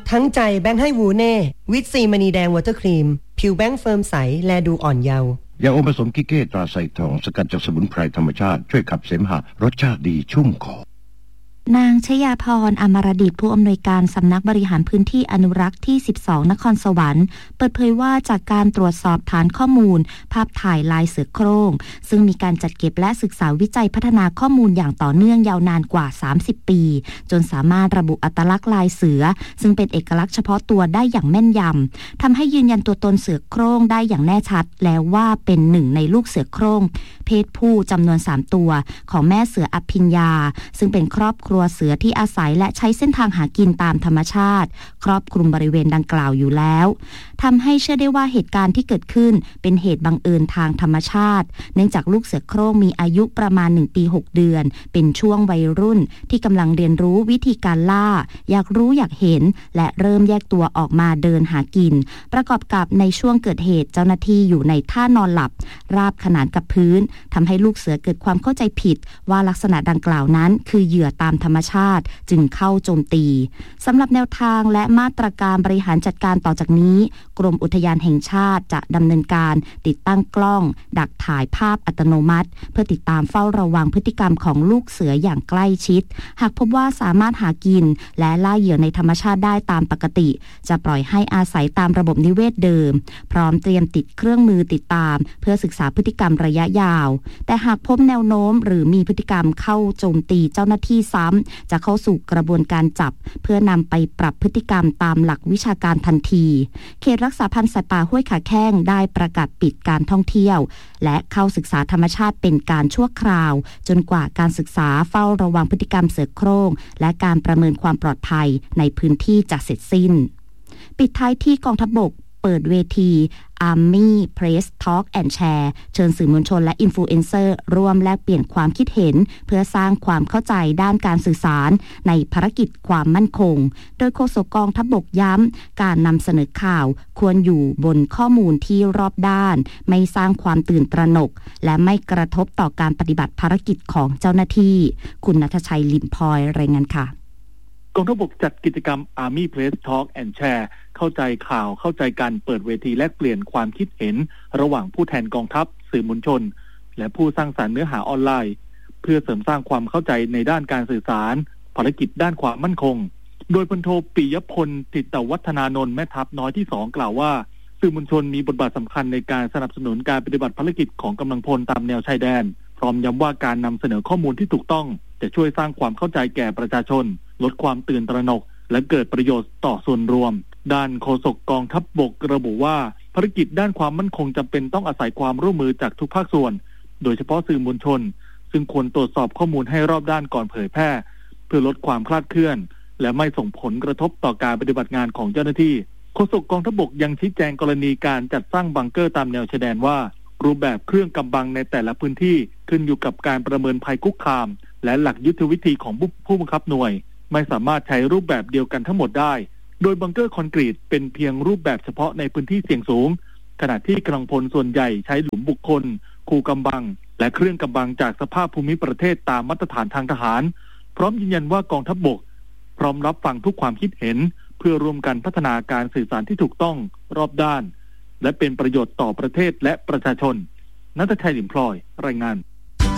ทั้งใจแบงค์ให้วูเน่วิตซีมณีแดงวอเตอร์ครีมผิวแบงค์เฟิร์มใสแลดูอ่อนเยาว์ยาอมผสมกิเก้ตราไซทองสกัดจากสมุนไพรธรรมชาติช่วยขับเสมหะรสชาติดีชุ่มคอนางชยาพรอมรดิษฐ์ผู้อำนวยการสำนักบริหารพื้นที่อนุรักษ์ที่12นครสวรรค์เปิดเผยว่าจากการตรวจสอบฐานข้อมูลภาพถ่ายลายเสือโคร่งซึ่งมีการจัดเก็บและศึกษาวิจัยพัฒนาข้อมูลอย่างต่อเนื่องยาวนานกว่า30ปีจนสามารถระบุอัตลักษณ์ลายเสือซึ่งเป็นเอกลักษณ์เฉพาะตัวได้อย่างแม่นยำทำให้ยืนยันตัวตนเสือโคร่งได้อย่างแน่ชัดแล้วว่าเป็นหนึ่งในลูกเสือโคร่งเพศผู้จำนวน3ตัวของแม่เสืออภิญญาซึ่งเป็นครอบครัวเสือที่อาศัยและใช้เส้นทางหากินตามธรรมชาติครอบคลุมบริเวณดังกล่าวอยู่แล้วทำให้เชื่อได้ว่าเหตุการณ์ที่เกิดขึ้นเป็นเหตุบังเอิญทางธรรมชาติเนื่องจากลูกเสือโคร่งมีอายุประมาณ1ปี6เดือนเป็นช่วงวัยรุ่นที่กำลังเรียนรู้วิธีการล่าอยากรู้อยากเห็นและเริ่มแยกตัวออกมาเดินหากินประกอบกับในช่วงเกิดเหตุเจ้าหน้าที่อยู่ในท่านอนหลับราบขนานกับพื้นทำให้ลูกเสือเกิดความเข้าใจผิดว่าลักษณะดังกล่าวนั้นคือเหยื่อตามธรรมชาติจึงเข้าโจมตีสำหรับแนวทางและมาตรการบริหารจัดการต่อจากนี้กรมอุทยานแห่งชาติจะดำเนินการติดตั้งกล้องดักถ่ายภาพอัตโนมัติเพื่อติดตามเฝ้าระวังพฤติกรรมของลูกเสืออย่างใกล้ชิดหากพบว่าสามารถหากินและล่าเหยื่อในธรรมชาติได้ตามปกติจะปล่อยให้อาศัยตามระบบนิเวศเดิมพร้อมเตรียมติดเครื่องมือติดตามเพื่อศึกษาพฤติกรรมระยะยาวแต่หากพบแนวโน้มหรือมีพฤติกรรมเข้าโจมตีเจ้าหน้าที่ซ้ำจะเข้าสู่กระบวนการจับเพื่อนำไปปรับพฤติกรรมตามหลักวิชาการทันทีเขตรักษาพันธุ์สัตว์ป่าห้วยขาแข้งได้ประกาศปิดการท่องเที่ยวและเข้าศึกษาธรรมชาติเป็นการชั่วคราวจนกว่าการศึกษาเฝ้าระวังพฤติกรรมเสือโคร่งและการประเมินความปลอดภัยในพื้นที่จะเสร็จสิ้นปิดท้ายที่กองทัพบกเปิดเวที Army Press Talk and Share เชิญสื่อมวลชนและอินฟลูเอนเซอร์ร่วมแลกเปลี่ยนความคิดเห็นเพื่อสร้างความเข้าใจด้านการสื่อสารในภารกิจความมั่นคงโดยโฆษกกองทัพบกย้ำการนำเสนอข่าวควรอยู่บนข้อมูลที่รอบด้านไม่สร้างความตื่นตระหนกและไม่กระทบต่อการปฏิบัติภารกิจของเจ้าหน้าที่คุณณัฐชัยลิมพลอยรายงานค่ะกองทัพบกจัดกิจกรรม Army Press Talk and Share เข้าใจข่าวเข้าใจการเปิดเวทีแลกเปลี่ยนความคิดเห็นระหว่างผู้แทนกองทัพสื่อมวลชนและผู้สร้างสรรค์เนื้อหาออนไลน์เพื่อเสริมสร้างความเข้าใจในด้านการสื่อสารภารกิจด้านความมั่นคงโดยพลโทปิยพลติตวัฒนานนท์แม่ทัพน้อยที่2กล่าวว่าสื่อมวลชนมีบทบาทสำคัญในการสนับสนุนการปฏิบัติภารกิจของกำลังพลตามแนวชายแดนพร้อมย้ำว่าการนำเสนอข้อมูลที่ถูกต้องจะช่วยสร้างความเข้าใจแก่ประชาชนลดความตื่นตระหนกและเกิดประโยชน์ต่อส่วนรวมด้านโฆษกกองทัพบกระบุว่าภารกิจด้านความมั่นคงจำเป็นต้องอาศัยความร่วมมือจากทุกภาคส่วนโดยเฉพาะสื่อมวลชนซึ่งควรตรวจสอบข้อมูลให้รอบด้านก่อนเผยแพร่เพื่อลดความคลาดเคลื่อนและไม่ส่งผลกระทบต่อการปฏิบัติงานของเจ้าหน้าที่โฆษกกองทัพบกยังชี้แจงกรณีการจัดสร้างบังเกอร์ตามแนวชายแดนว่ารูปแบบเครื่องกำบังในแต่ละพื้นที่ขึ้นอยู่กับการประเมินภัยคุกคามและหลักยุทธวิธีของผู้บังคับหน่วยไม่สามารถใช้รูปแบบเดียวกันทั้งหมดได้โดยบังเกอร์คอนกรีตเป็นเพียงรูปแบบเฉพาะในพื้นที่เสี่ยงสูงขณะที่กำลังพลส่วนใหญ่ใช้หลุมบุคคลคูกำบังและเครื่องกำบังจากสภาพภูมิประเทศตามมาตรฐานทางทหารพร้อมยืนยันว่ากองทัพบกพร้อมรับฟังทุกความคิดเห็นเพื่อร่วมกันพัฒนาการสื่อสารที่ถูกต้องรอบด้านและเป็นประโยชน์ต่อประเทศและประชาชนณัฐชัย ลิมพลอยรายงาน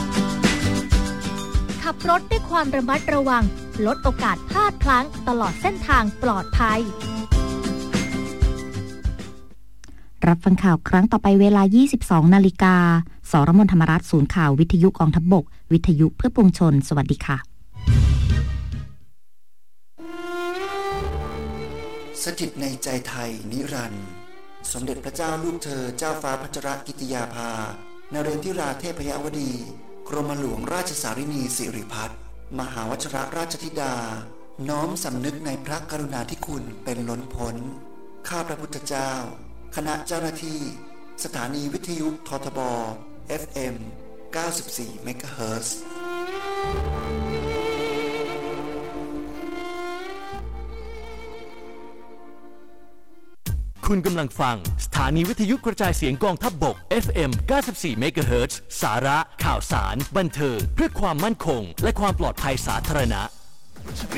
ขับรถด้วยความระมัดระวังลดโอกาสพลาดพลั้งตลอดเส้นทางปลอดภัยรับฟังข่าวครั้งต่อไปเวลา 22:00 น.สรมนธรรมรัฐศูนย์ข่าววิทยุกองทัพบกวิทยุเพื่อปวงชนสวัสดีค่ะสถิตในใจไทยนิรันดร์สมเด็จพระเจ้าลูกเธอเจ้าฟ้าพัชรกิติยาภานเรนทิราเทพยวดีกรมหลวงราชสารินีสิริพัฒน์มหาวชรราชธิดาน้อมสำนึกในพระกรุณาธิคุณเป็นล้นพ้นข้าพระพุทธเจ้าคณะเจ้าหน้าที่สถานีวิทยุททบ FM 94 เมกะเฮิรตซ์คุณกำลังฟังสถานีวิทยุกระจายเสียงกองทัพบก FM 94 เมกะเฮิรตซ์สาระข่าวสารบันเทิงเพื่อความมั่นคงและความปลอดภัยสาธารณะ